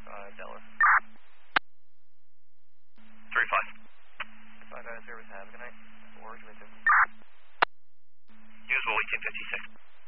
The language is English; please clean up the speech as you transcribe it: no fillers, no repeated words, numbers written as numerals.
Dallas. 3-5. 5 out of service, have a good night. Work with you. Usual 1856.